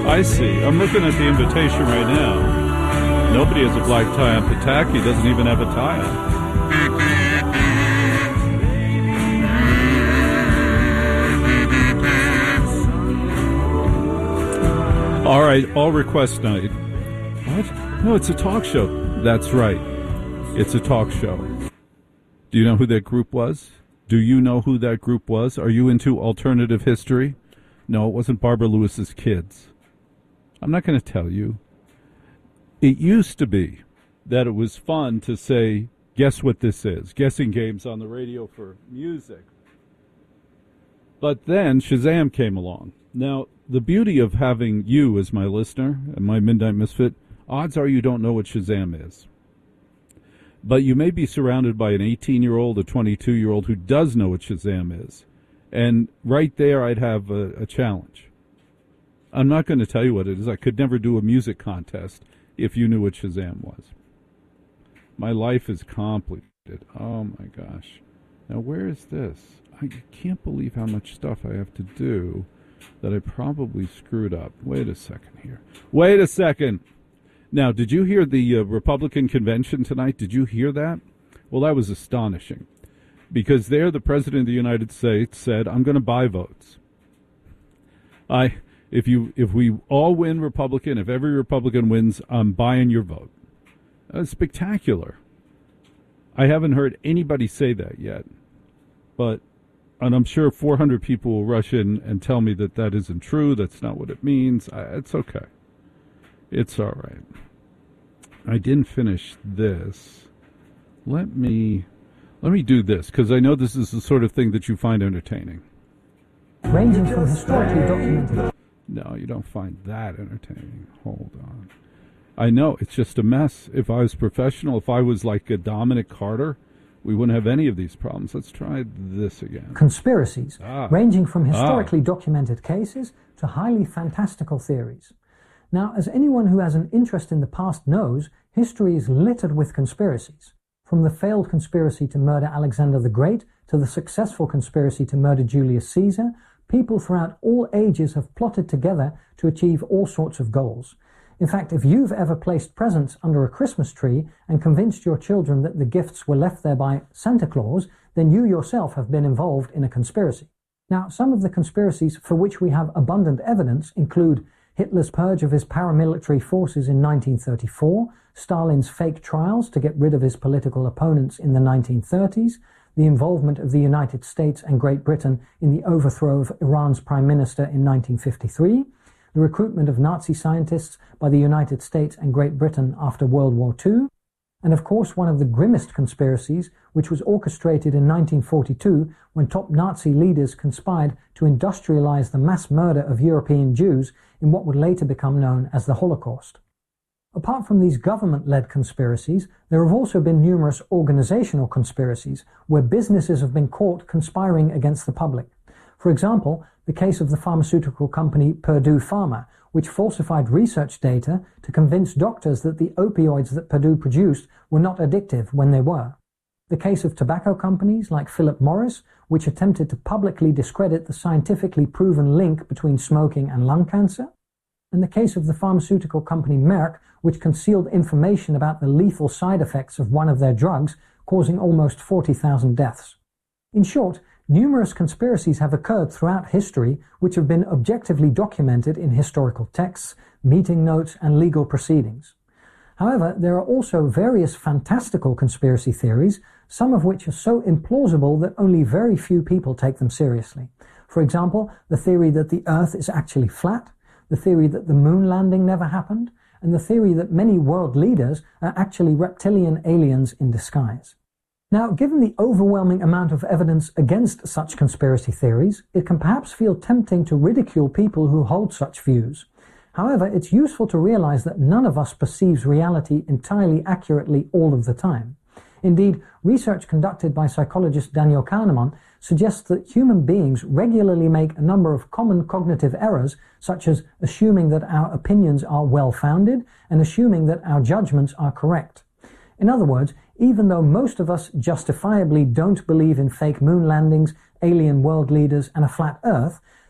I see. I'm looking at the invitation right now. Nobody has a black tie on. Pataki doesn't even have a tie on. All right, all request night. What? No, it's a talk show. That's right. It's a talk show. Do you know who that group was? Do you know who that group was? Are you into alternative history? No, it wasn't Barbara Lewis's kids. I'm not going to tell you. It used to be that it was fun to say, guess what this is? Guessing games on the radio for music. But then Shazam came along. Now, the beauty of having you as my listener and my Midnight Misfit, odds are you don't know what Shazam is. But you may be surrounded by an 18-year-old, a 22-year-old who does know what Shazam is. And right there I'd have a challenge. I'm not going to tell you what it is. I could never do a music contest if you knew what Shazam was. My life is complicated. Oh, my gosh. Now, where is this? I can't believe how much stuff I have to do that I probably screwed up. Wait a second here. Wait a second. Now, did you hear the Republican convention tonight? Did you hear that? Well, that was astonishing. Because there, the President of the United States said, I'm going to buy votes. If we all win Republican, if every Republican wins, I'm buying your vote. That's spectacular. I haven't heard anybody say that yet. And I'm sure 400 people will rush in and tell me that that isn't true, that's not what it means. It's okay. It's all right. I didn't finish this. Let me do this, because I know this is the sort of thing that you find entertaining. Ranging from historically documented. No, you don't find that entertaining. Hold on. I know, it's just a mess. If I was professional, if I was like a Dominic Carter, we wouldn't have any of these problems. Let's try this again. Conspiracies, ranging from historically documented cases to highly fantastical theories. Now, as anyone who has an interest in the past knows, history is littered with conspiracies. From the failed conspiracy to murder Alexander the Great to the successful conspiracy to murder Julius Caesar, people throughout all ages have plotted together to achieve all sorts of goals. In fact, if you've ever placed presents under a Christmas tree and convinced your children that the gifts were left there by Santa Claus, then you yourself have been involved in a conspiracy. Now, some of the conspiracies for which we have abundant evidence include Hitler's purge of his paramilitary forces in 1934, Stalin's fake trials to get rid of his political opponents in the 1930s, the involvement of the United States and Great Britain in the overthrow of Iran's Prime Minister in 1953, the recruitment of Nazi scientists by the United States and Great Britain after World War II, and of course one of the grimmest conspiracies, which was orchestrated in 1942 when top Nazi leaders conspired to industrialize the mass murder of European Jews in what would later become known as the Holocaust. Apart from these government-led conspiracies, there have also been numerous organizational conspiracies where businesses have been caught conspiring against the public. For example, the case of the pharmaceutical company Purdue Pharma, which falsified research data to convince doctors that the opioids that Purdue produced were not addictive when they were. The case of tobacco companies like Philip Morris, which attempted to publicly discredit the scientifically proven link between smoking and lung cancer. And the case of the pharmaceutical company Merck, which concealed information about the lethal side effects of one of their drugs, causing almost 40,000 deaths. In short, numerous conspiracies have occurred throughout history which have been objectively documented in historical texts, meeting notes, and legal proceedings. However, there are also various fantastical conspiracy theories, some of which are so implausible that only very few people take them seriously. For example, the theory that the Earth is actually flat, the theory that the moon landing never happened, and the theory that many world leaders are actually reptilian aliens in disguise. Now, given the overwhelming amount of evidence against such conspiracy theories, it can perhaps feel tempting to ridicule people who hold such views. However, it's useful to realize that none of us perceives reality entirely accurately all of the time. Indeed, research conducted by psychologist Daniel Kahneman suggests that human beings regularly make a number of common cognitive errors, such as assuming that our opinions are well-founded and assuming that our judgments are correct. In other words, even though most of us justifiably don't believe in fake moon landings, alien world leaders, and a flat Earth,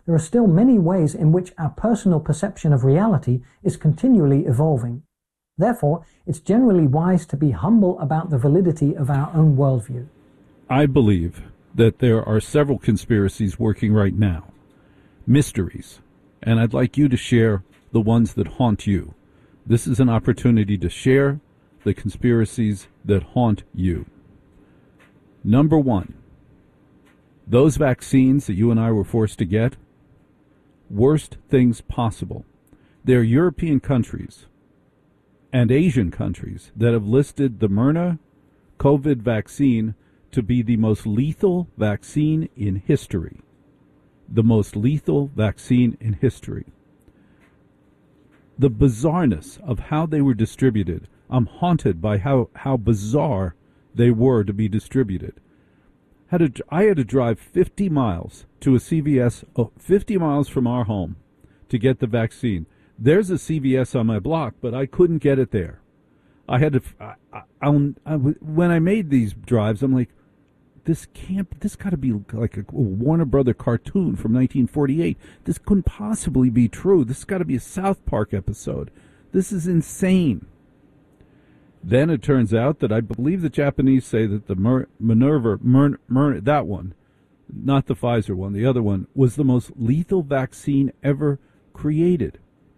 there are still many ways in which our personal perception of reality is continually evolving. Therefore, it's generally wise to be humble about the validity of our own worldview. I believe that there are several conspiracies working right now, mysteries, and I'd like you to share the ones that haunt you. This is an opportunity to share the conspiracies that haunt you. Number one, those vaccines that you and I were forced to get, worst things possible. There are European countries and Asian countries that have listed the Moderna COVID vaccine to be the most lethal vaccine in history. The most lethal vaccine in history. The bizarreness of how they were distributed, I'm haunted by how bizarre they were to be distributed. I had to drive 50 miles to a CVS, 50 miles from our home, to get the vaccine. There's a CVS on my block, but I couldn't get it there. I had to. When I made these drives, I'm like, this got to be like a Warner Brother cartoon from 1948. This couldn't possibly be true. This has got to be a South Park episode. This is insane. Then it turns out that I believe the Japanese say that the Minerva, that one, not the Pfizer one, the other one, was the most lethal vaccine ever created.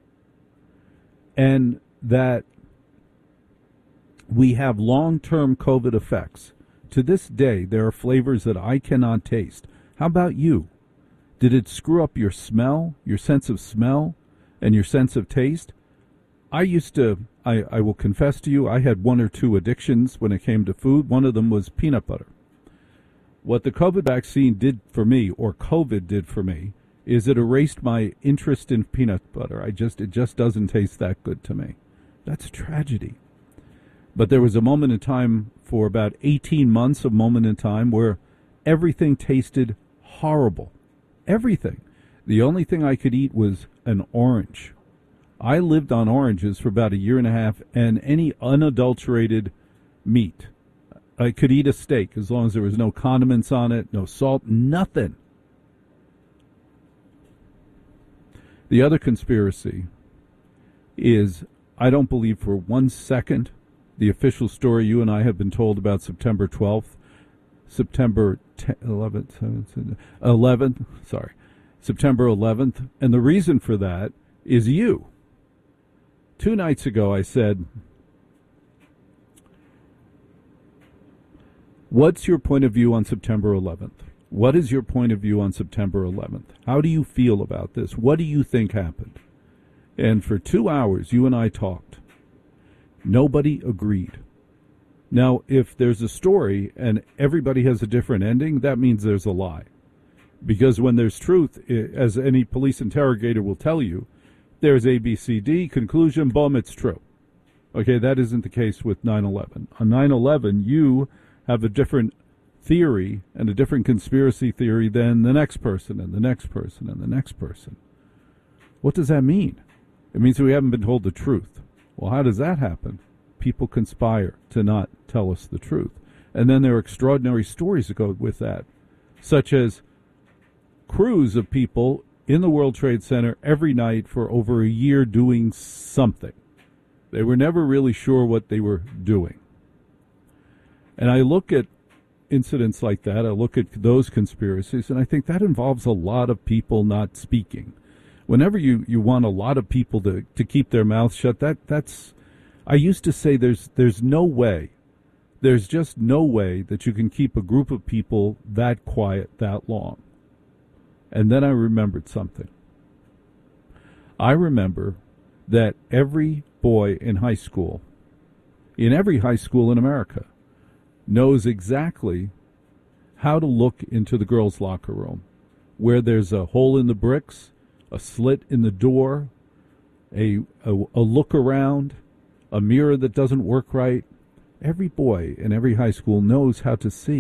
And that we have long-term COVID effects. To this day, there are flavors that I cannot taste. How about you? Did it screw up your smell, your sense of smell, and your sense of taste? I will confess to you, I had one or two addictions when it came to food. One of them was peanut butter. What the COVID vaccine did for me, or COVID did for me, is it erased my interest in peanut butter. It just doesn't taste that good to me. That's a tragedy. But there was a moment in time, for about 18 months, a moment in time where everything tasted horrible. Everything. The only thing I could eat was an orange. I lived on oranges for about a year and a half, and any unadulterated meat. I could eat a steak as long as there was no condiments on it, no salt, nothing. The other conspiracy is I don't believe for 1 second the official story you and I have been told about September 12th, September 11th, and the reason for that is you. 2 nights ago I said, what's your point of view on September 11th? What is your point of view on September 11th? How do you feel about this? What do you think happened? And for 2 hours, you and I talked. Nobody agreed. Now, if there's a story and everybody has a different ending, that means there's a lie. Because when there's truth, as any police interrogator will tell you, there's A, B, C, D, conclusion, boom, it's true. Okay, that isn't the case with 9/11. On 9/11, you have a different theory and a different conspiracy theory than the next person and the next person and the next person. What does that mean? It means we haven't been told the truth. Well, how does that happen? People conspire to not tell us the truth. And then there are extraordinary stories that go with that, such as crews of people in the World Trade Center every night for over a year doing something. They were never really sure what they were doing. And I look at incidents like that, I look at those conspiracies, and I think that involves a lot of people not speaking. Whenever you want a lot of people to keep their mouths shut, that's I used to say there's no way, there's just no way that you can keep a group of people that quiet that long. And then I remembered something. I remember that every boy in high school, in every high school in America, knows exactly how to look into the girls' locker room, where there's a hole in the bricks, a slit in the door, a look around, a mirror that doesn't work right. Every boy in every high school knows how to see